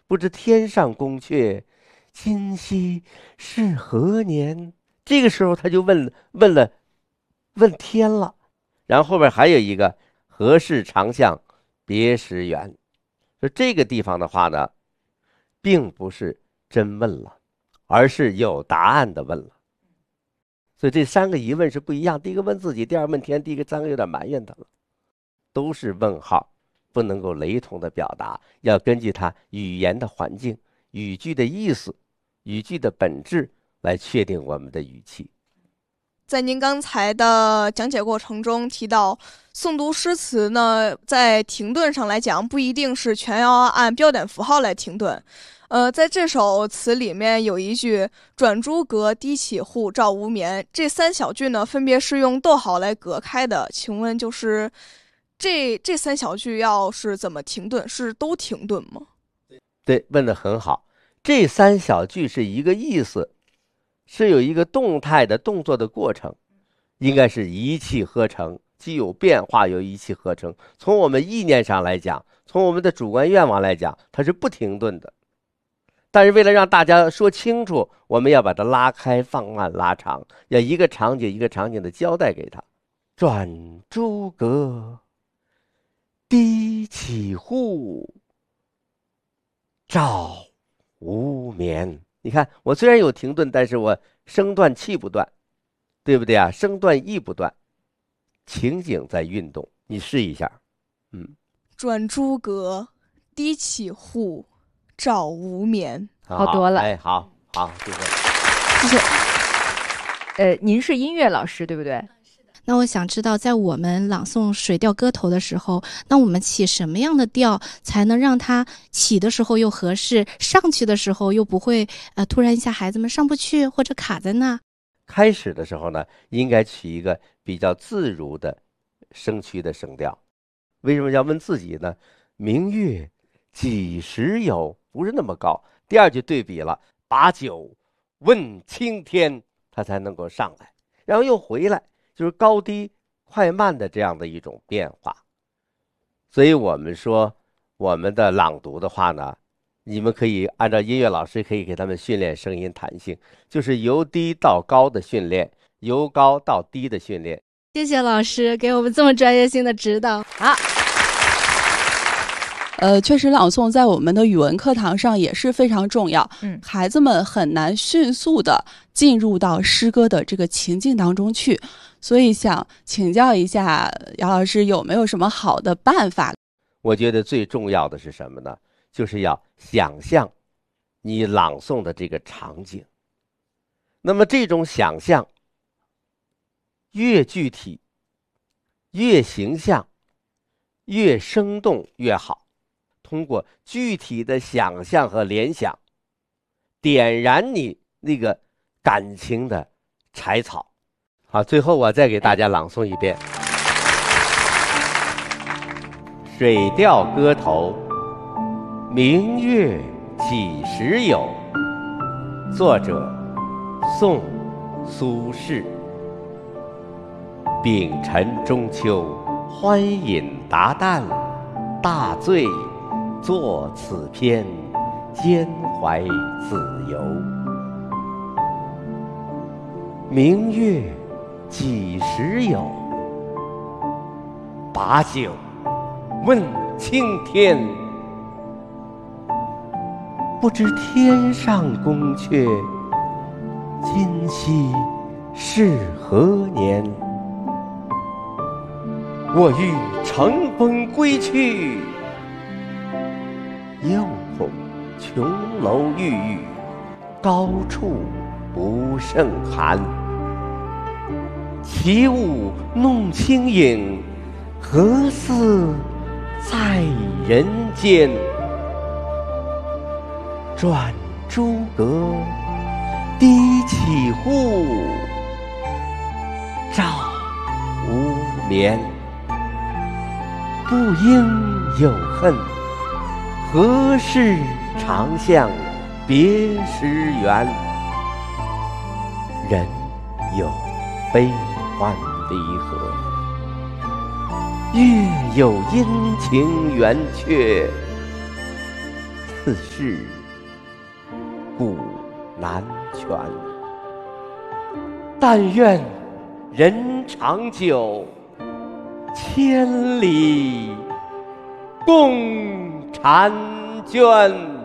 不知天上宫阙，今夕是何年？这个时候他就问天了。然后后边还有一个何事长向别时圆。说这个地方的话呢，并不是真问了，而是有答案的问了。所以这三个疑问是不一样，第一个问自己，第二问天，第三个有点埋怨他了，都是问号，不能够雷同的表达，要根据他语言的环境、语句的意思、语句的本质来确定我们的语气。 在您刚才的讲解过程中提到，诵读诗词呢，在停顿上来讲，不一定是全要按标点符号来停顿。在这首词里面有一句"转朱阁，低绮户，照无眠"，这三小句呢，分别是用逗号来隔开的。请问，就是这三小句要是怎么停顿？是都停顿吗？ 对，问得很好。这三小句是一个意思，是有一个动态的动作的过程，应该是一气呵成，既有变化又一气呵成。从我们意念上来讲，从我们的主观愿望来讲，它是不停顿的。但是为了让大家说清楚，我们要把它拉开、放慢、拉长，要一个场景一个场景的交代给他。转朱阁，低绮户，照无眠。你看，我虽然有停顿，但是我声断气不断，对不对啊？声断意不断，情景在运动。你试一下。 转朱阁，低绮户，照无眠。 好多了。 哎，好，谢谢。 谢谢。您是音乐老师对不对？ 那我想知道，在我们朗诵《水调歌头》的时候，那我们起什么样的调才能让它起的时候又合适，上去的时候又不会突然一下孩子们上不去或者卡在那？ 开始的时候呢，应该取一个比较自如的声区的声调。为什么要问自己呢？明月几时有，不是那么高。第二句对比了，把酒问青天，它才能够上来，然后又回来，就是高低快慢的这样的一种变化。所以我们说我们的朗读的话呢，你们可以按照音乐老师可以给他们训练声音弹性，就是由低到高的训练，由高到低的训练。 谢谢老师给我们这么专业性的指导。 好。 确实朗诵在我们的语文课堂上也是非常重要。孩子们很难迅速的进入到诗歌的这个情境当中去，所以想请教一下姚老师有没有什么好的办法？ 我觉得最重要的是什么呢？就是要想象你朗诵的这个场景。那么这种想象越具体、越形象、越生动越好。通过具体的想象和联想，点燃你那个感情的柴草。好，最后我再给大家朗诵一遍《水调歌头·明月几时有》，作者宋·苏轼。丙辰中秋，欢饮达旦，大醉作此篇，兼怀子由。明月几时有？把酒问青天。不知天上宫阙，今夕是何年？我欲乘风归去，又恐琼楼玉宇，高处不胜寒。起舞弄清影，何似在人间？转朱阁，低绮户，照无眠。不应有恨，何事长向别时圆？人有悲欢离合，月有阴晴圆缺， 次世古难全。但愿人长久，千里共婵娟。